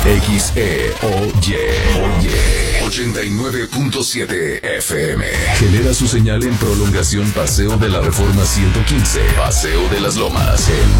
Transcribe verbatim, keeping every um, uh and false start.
X E O Y, Oye, ochenta y nueve punto siete F M. Genera su señal en prolongación Paseo de la Reforma ciento quince, Paseo de las Lomas, en